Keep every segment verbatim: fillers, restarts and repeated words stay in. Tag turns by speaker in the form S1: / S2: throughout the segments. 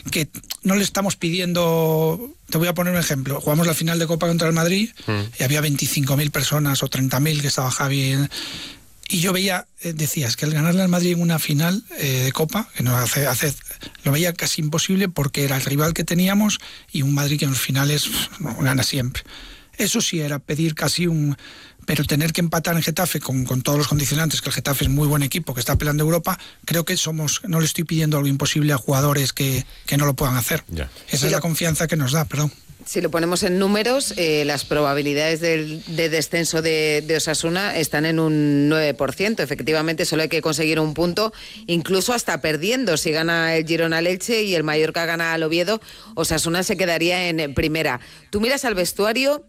S1: que no le estamos pidiendo. Te voy a poner un ejemplo. Jugamos la final de Copa contra el Madrid mm. y había veinticinco mil personas o treinta mil, que estaba Javi. Y yo veía, eh, decías que el ganarle al Madrid en una final eh, de Copa, que no hace, hace, lo veía casi imposible porque era el rival que teníamos y un Madrid que en los finales no, gana siempre. Eso sí era pedir casi un... Pero tener que empatar en Getafe con, con todos los condicionantes, que el Getafe es muy buen equipo, que está peleando Europa, creo que somos, no le estoy pidiendo algo imposible a jugadores que, que no lo puedan hacer. Ya. Esa sí, es la lo... confianza que nos da, perdón.
S2: Si lo ponemos en números, eh, las probabilidades de, de descenso de, de Osasuna están en un nueve por ciento. Efectivamente, solo hay que conseguir un punto, incluso hasta perdiendo. Si gana el Girona al Elche y el Mallorca gana al Oviedo, Osasuna se quedaría en primera. Tú miras al vestuario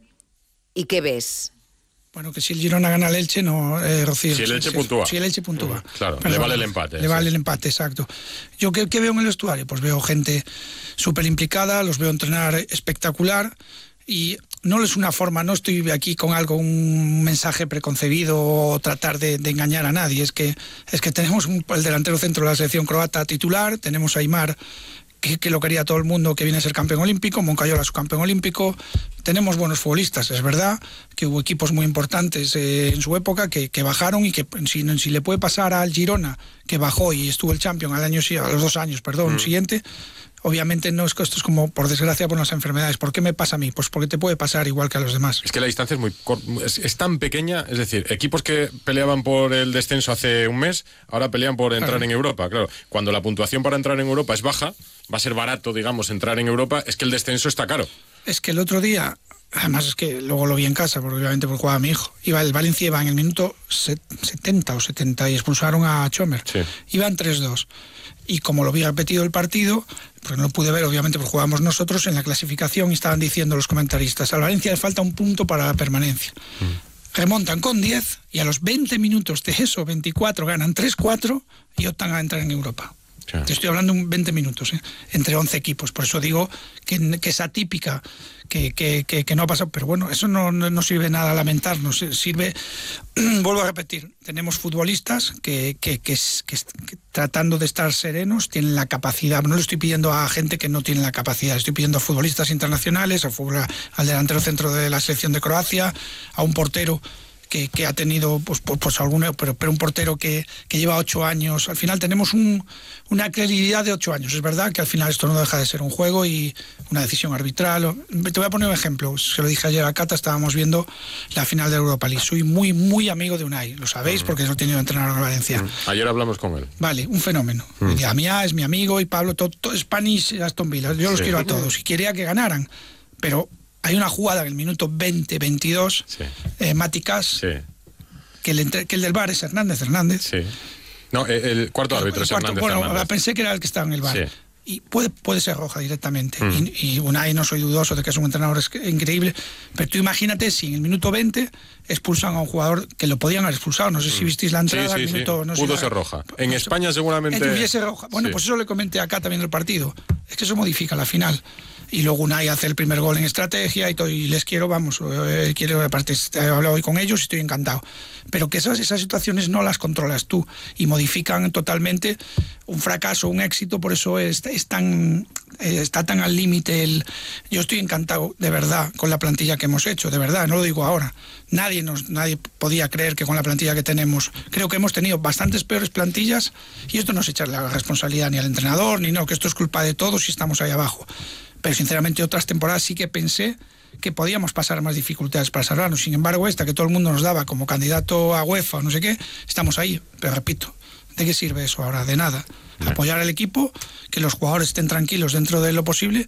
S2: y ¿qué ves?
S1: Bueno, que si el Girona gana al Elche, no, eh, Rocío.
S3: Si el Elche
S1: si,
S3: puntúa.
S1: Si el Elche puntúa.
S3: Mm, claro,
S1: Perdón,
S3: le vale el empate.
S1: Le
S3: sí.
S1: vale el empate, exacto. ¿Yo qué, qué veo en el vestuario? Pues veo gente súper implicada, los veo entrenar espectacular y no es una forma, no estoy aquí con algo, un mensaje preconcebido o tratar de, de engañar a nadie. Es que, es que tenemos un, el delantero centro de la selección croata titular, tenemos a Aimar, Que, que lo quería todo el mundo, que viene a ser campeón olímpico, Moncayola su campeón olímpico, tenemos buenos futbolistas, es verdad que hubo equipos muy importantes eh, en su época que, que bajaron y que si, si le puede pasar al Girona, que bajó y estuvo el champion al año, a los dos años, perdón, mm. siguiente, obviamente no es que esto es como, por desgracia, por las enfermedades. ¿Por qué me pasa a mí? Pues porque te puede pasar igual que a los demás.
S3: Es que la distancia es muy es, es tan pequeña, es decir, equipos que peleaban por el descenso hace un mes, ahora pelean por entrar claro. en Europa. Claro, cuando la puntuación para entrar en Europa es baja, va a ser barato, digamos, entrar en Europa, es que el descenso está caro.
S1: Es que el otro día, además es que luego lo vi en casa, porque obviamente porque jugaba mi hijo, iba el Valencia iba en el minuto setenta o setenta y expulsaron a Chomer. Sí. Iban tres dos. Y como lo había repetido el partido, pues no lo pude ver, obviamente, porque jugábamos nosotros en la clasificación y estaban diciendo los comentaristas, al Valencia le falta un punto para la permanencia. Mm. Remontan con diez y a los veinte minutos de eso, veinticuatro, ganan tres cuatro y optan a entrar en Europa. Claro. Te estoy hablando de veinte minutos, ¿eh? Entre once equipos. Por eso digo que, que es atípica, que, que, que, que no ha pasado. Pero bueno, eso no, no, no sirve nada a lamentarnos. Sirve, vuelvo a repetir, tenemos futbolistas que, que, que, que, que tratando de estar serenos tienen la capacidad. No le estoy pidiendo a gente que no tiene la capacidad. Estoy pidiendo a futbolistas internacionales, a, al delantero centro de la selección de Croacia, a un portero Que, que ha tenido pues, pues, pues alguna, pero, pero un portero que, que lleva ocho años. Al final tenemos un, una credibilidad de ocho años. Es verdad que al final esto no deja de ser un juego y una decisión arbitral. Te voy a poner un ejemplo. Se lo dije ayer a Cata, estábamos viendo la final de Europa League. Soy muy, muy amigo de Unai. Lo sabéis porque lo he tenido entrenador en Valencia.
S3: Ayer hablamos con él.
S1: Vale, un fenómeno. Mm. Y a mí es mi amigo y Pablo, todo, todo Spanish, Aston Villa. Yo los sí. quiero a todos y quería que ganaran. Pero hay una jugada en el minuto veinte veintidós, sí. eh, Maticas, sí. que, el entre, que el del V A R es Hernández Hernández.
S3: Sí. No, el cuarto árbitro el, el es cuarto, Hernández
S1: Bueno,
S3: Hernández.
S1: pensé que era el que estaba en el V A R. Sí. Y puede, puede ser roja directamente. Mm. Y, y Unai, no soy dudoso de que es un entrenador increíble, pero tú imagínate si en el minuto veinte expulsan a un jugador que lo podían haber expulsado. No sé si visteis la entrada.
S3: Sí, sí,
S1: al minuto,
S3: sí.
S1: no
S3: Pudo
S1: sé,
S3: ser roja. En pues, España seguramente...
S1: Hubiese roja. Bueno, sí. Pues eso le comenté acá también del partido. Es que eso modifica la final. Y luego Unai hace el primer gol en estrategia y, todo, y les quiero, vamos, eh, quiero, aparte he hablado hoy con ellos y estoy encantado. Pero que esas, esas situaciones no las controlas tú y modifican totalmente un fracaso, un éxito, por eso es, es tan, eh, está tan al límite el... Yo estoy encantado, de verdad, con la plantilla que hemos hecho, de verdad, no lo digo ahora. Nadie, nos, nadie podía creer que con la plantilla que tenemos, creo que hemos tenido bastantes peores plantillas y esto no es echarle la responsabilidad ni al entrenador, ni no, que esto es culpa de todos y estamos ahí abajo. Pero sinceramente otras temporadas sí que pensé que podíamos pasar más dificultades para salvarnos. Sin embargo, esta que todo el mundo nos daba como candidato a UEFA o no sé qué, estamos ahí. Pero repito, ¿de qué sirve eso ahora? De nada. Apoyar al equipo, que los jugadores estén tranquilos dentro de lo posible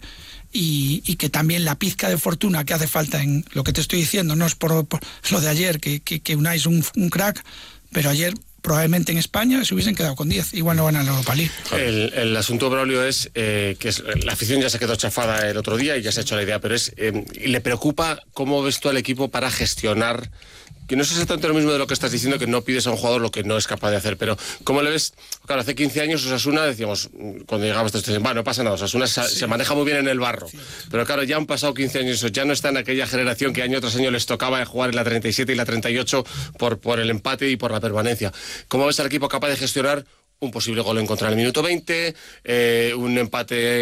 S1: y, y que también la pizca de fortuna que hace falta en lo que te estoy diciendo, no es por, por lo de ayer, que, que, que Unai es un, un crack, pero ayer... probablemente en España se hubiesen quedado con diez, igual no van a la Europa League.
S4: El, el asunto, Braulio, es eh, que es, la afición ya se quedó chafada el otro día y ya se ha hecho la idea, pero es eh, le preocupa cómo ves tú al equipo para gestionar, que no es exactamente lo mismo de lo que estás diciendo, que no pides a un jugador lo que no es capaz de hacer, pero ¿cómo le ves? Claro, hace quince años Osasuna, decíamos, cuando llegamos a este, bueno, no pasa nada, Osasuna sí. se maneja muy bien en el barro, sí. Pero claro, ya han pasado quince años, ya no está en aquella generación que año tras año les tocaba jugar en la treinta y siete y la treinta y ocho por, por el empate y por la permanencia. ¿Cómo ves al equipo capaz de gestionar un posible gol en contra en el minuto veinte, eh, un empate